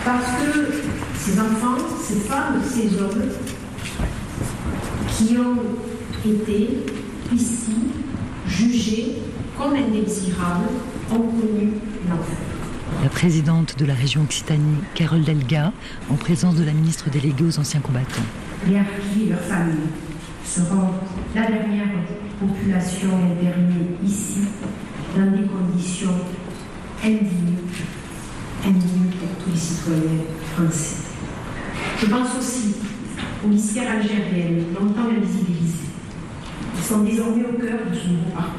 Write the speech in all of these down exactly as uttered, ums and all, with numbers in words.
Parce que ces enfants, ces femmes, ces hommes qui ont été ici jugés comme indésirables ont connu l'enfer. La présidente de la région Occitanie, Carole Delga, en présence de la ministre déléguée aux anciens combattants. Les harkis et leurs familles seront la dernière population internée ici dans des conditions indignes, indignes pour tous les citoyens français. Je pense aussi aux lycéens algériennes, longtemps invisibilisés. Ils sont désormais au cœur de ce nouveau parcours.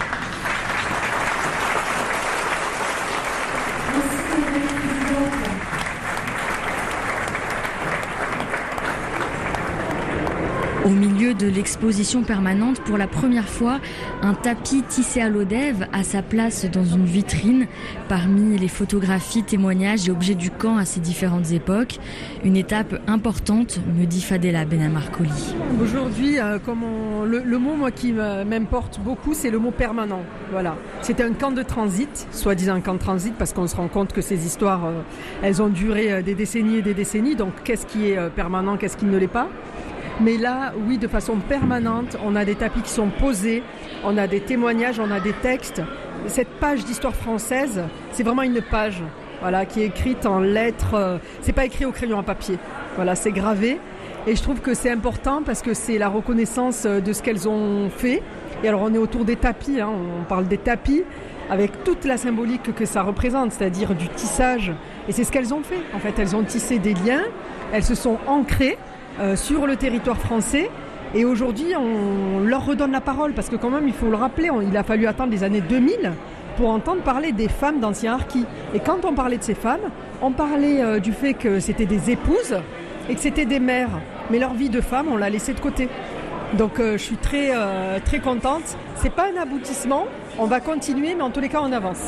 Au milieu de l'exposition permanente, pour la première fois, un tapis tissé à l'Odève a sa place dans une vitrine parmi les photographies, témoignages et objets du camp à ces différentes époques. Une étape importante, me dit Fadela Benamarcoli. Aujourd'hui, euh, comme on, le, le mot moi, qui m'importe beaucoup, c'est le mot permanent. Voilà. C'était un camp de transit, soi-disant un camp de transit, parce qu'on se rend compte que ces histoires, euh, elles ont duré euh, des décennies et des décennies. Donc qu'est-ce qui est euh, permanent, qu'est-ce qui ne l'est pas ? Mais là, oui, de façon permanente, on a des tapis qui sont posés, on a des témoignages, on a des textes. Cette page d'histoire française, c'est vraiment une page, voilà, qui est écrite en lettres. Euh, c'est pas écrit au crayon à papier, voilà, c'est gravé. Et je trouve que c'est important parce que c'est la reconnaissance de ce qu'elles ont fait. Et alors, on est autour des tapis, hein, on parle des tapis avec toute la symbolique que ça représente, c'est-à-dire du tissage. Et c'est ce qu'elles ont fait. En fait, elles ont tissé des liens, elles se sont ancrées Euh, sur le territoire français et aujourd'hui on leur redonne la parole parce que quand même il faut le rappeler, on, il a fallu attendre les années deux mille pour entendre parler des femmes d'anciens harkis et quand on parlait de ces femmes on parlait euh, du fait que c'était des épouses et que c'était des mères mais leur vie de femme on l'a laissée de côté donc euh, je suis très, euh, très contente, c'est pas un aboutissement, on va continuer mais en tous les cas on avance.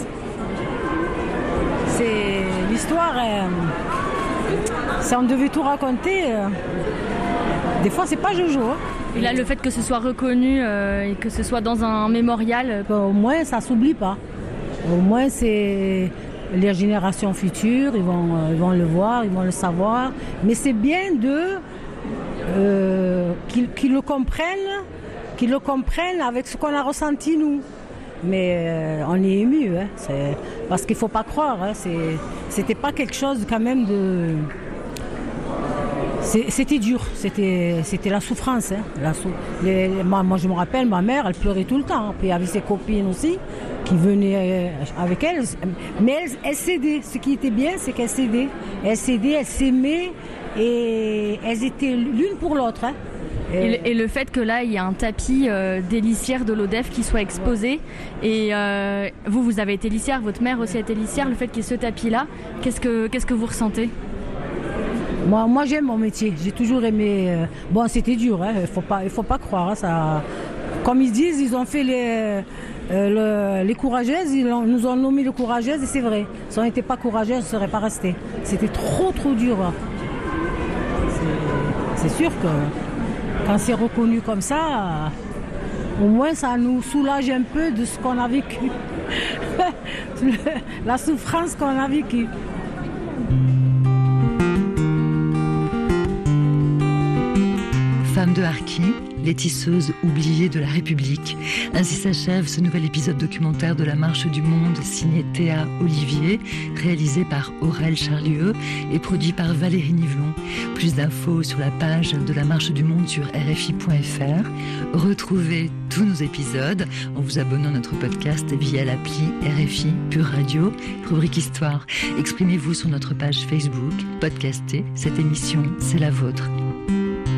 C'est l'histoire euh... Si on devait tout raconter, euh, des fois c'est pas Jojo. Hein. Et là, le fait que ce soit reconnu euh, et que ce soit dans un mémorial, au moins ça s'oublie pas. Au moins c'est les générations futures, ils vont, euh, ils vont le voir, ils vont le savoir. Mais c'est bien de euh, qu'ils, qu'ils le comprennent, qu'ils le comprennent avec ce qu'on a ressenti nous. Mais euh, on est ému, hein, c'est... parce qu'il ne faut pas croire, hein, c'est... c'était pas quelque chose quand même de... C'est... C'était dur, c'était, c'était la souffrance. Hein, la sou... Les... Moi, moi je me rappelle, ma mère, elle pleurait tout le temps, puis il y avait ses copines aussi qui venaient avec elle, mais elle, elle s'aidait, ce qui était bien c'est qu'elle s'aidait, elle s'aidait, elle s'aimait et elles étaient l'une pour l'autre. Hein. Et le, et le fait que là, il y a un tapis euh, des lissières de l'Odève qui soit exposé. Et euh, vous, vous avez été lissière, votre mère aussi a été lissière. Le fait qu'il y ait ce tapis-là, qu'est-ce que, qu'est-ce que vous ressentez ? Moi, moi, j'aime mon métier. J'ai toujours aimé... Euh... Bon, c'était dur, hein. Il faut pas, il faut pas croire. Hein, ça... Comme ils disent, ils ont fait les, euh, le, les courageuses. Ils ont, nous ont nommé les courageuses et c'est vrai. Si on n'était pas courageuses, on ne serait pas restés. C'était trop, trop dur. Hein. C'est, c'est sûr que... Quand c'est reconnu comme ça, au moins ça nous soulage un peu de ce qu'on a vécu. La souffrance qu'on a vécue. Femmes de harkis, les tisseuses oubliées de la République. Ainsi s'achève ce nouvel épisode documentaire de La Marche du Monde, signé Théa Olivier, réalisé par Aurel Charlieu et produit par Valérie Nivelon. Plus d'infos sur la page de La Marche du Monde sur R F I point F R. Retrouvez tous nos épisodes en vous abonnant à notre podcast via l'appli R F I Pure Radio, rubrique Histoire. Exprimez-vous sur notre page Facebook, podcastez. Cette émission, c'est la vôtre.